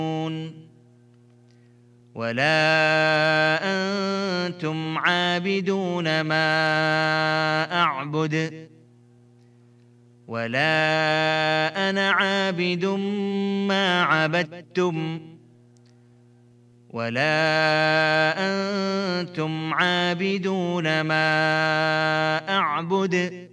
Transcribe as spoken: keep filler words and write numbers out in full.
ولا أنتم عابدون ما أعبد ولا أنا عابد ما عبدتم ولا أنتم عابدون ما أعبد